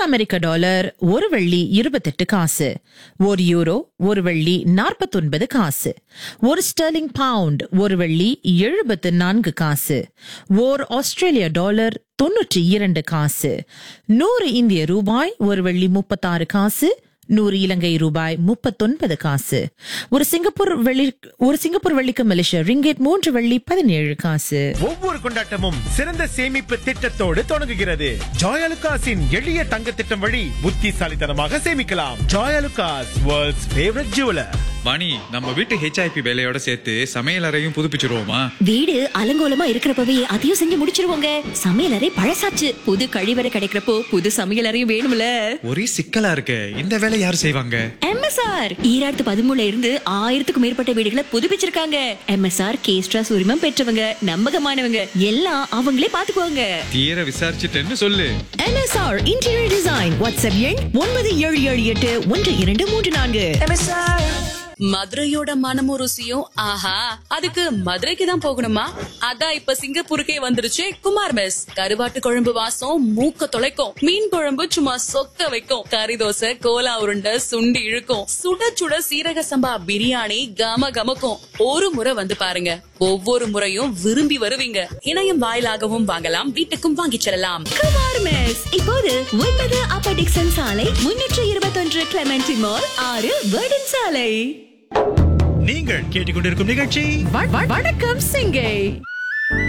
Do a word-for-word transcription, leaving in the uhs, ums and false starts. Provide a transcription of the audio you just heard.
அமெரிக்க dollar ஒரு வெள்ளி இருபத்தெட்டு காசு. ஒரு யூரோ ஒரு வெள்ளி நாற்பத்தொன்பது காசு. ஒரு ஸ்டெர்லிங் பவுண்ட் ஒரு வெள்ளி எழுபத்து நான்கு காசு. ஓர் ஆஸ்திரேலிய டாலர் தொன்னூற்றி இரண்டு காசு. நூறு இந்திய ரூபாய் ஒரு வெள்ளி முப்பத்தாறு காசு. நூறு இலங்கை ரூபாய் முப்பத்தொன்பது காசு. ஒரு சிங்கப்பூர் வெள்ளி ஒரு சிங்கப்பூர் வெள்ளிக்கு மலேசிய ரிங்கெட் மூன்று வெள்ளி பதினேழு காசு. ஒவ்வொரு கொண்டாட்டமும் சிறந்த சேமிப்பு திட்டத்தோடு தொடங்குகிறது. ஜாயலுகாஸின் எளிய தங்க திட்டம் வழி புத்திசாலித்தனமாக சேமிக்கலாம். Joyalukkas, world's favourite jeweller. Vani, நம்ம வீட்டு ஹெச்ஐபி வேலையோட சேர்த்து சமையல் அறையும் புதுப்பிச்சிருவோமா? வீடு அலங்கோலமா இருக்கிறப்பவே அதையும் செஞ்சு முடிச்சிருவோங்க. சமையல் அறை பழசாச்சு, புது கழிவறை கிடைக்கிறப்போ புது சமையல் அறையும் வேணும்ல. ஒரே சிக்கலா இருக்கு. இந்த வேலை யார் செய்வாங்க? எம்எஸ்ஆர் ஈராயிரத்து பதிமூணுல இருந்து ஆயிரத்துக்கும் மேற்பட்ட வீடுகளை புதுப்பிச்சிருக்காங்க. எம்எஸ்ஆர் கேஸ்ட்ராஸ் உரிமம் பெற்றவங்க, நம்பகமானவங்க, எல்லாம் அவங்களே பாத்துக்குவாங்க. தீர விசாரிச்சுட்டேன்னு சொல்லு. MSR interior design. வாட்ஸ்அப் எண் ஒன்பது ஏழு ஏழு எட்டு ஒன்று இரண்டு மூன்று நான்கு. மதுரையோட மனமும் ருசியும் ஆஹா, அதுக்கு மதுரைக்கு தான் போகணுமா? அதான் இப்ப சிங்கப்பூருக்கே வந்துருச்சு குமார் மெஸ். கருவாட்டு குழம்பு வாசம் மூக்க தொலைக்கும், மீன் குழம்பு சும்மா சொக்க வைக்கும், கறி தோசை, கோலா உருண்டை, சுண்டி இழுக்கும், சுட சுட சீரக சம்பா பிரியாணி கம கமக்கும். ஒரு முறை வந்து பாருங்க, ஒவ்வொரு முறையும் விரும்பி வருவீங்க. இணையம் வாயிலாகவும் வாங்கலாம், வீட்டுக்கும் வாங்கிச் செல்லலாம். குமார் மெஸ் இப்போது ஒன்பது அப்பர் டிக்சன் சாலை, முன்னூற்று இருபத்தொன்று கிளமெண்டி மால், ஆறு வேர்டன் சாலை. நீங்கள் கேட்டுக்கொண்டிருக்கும் நிகழ்ச்சி வணக்கம் சிங்கை.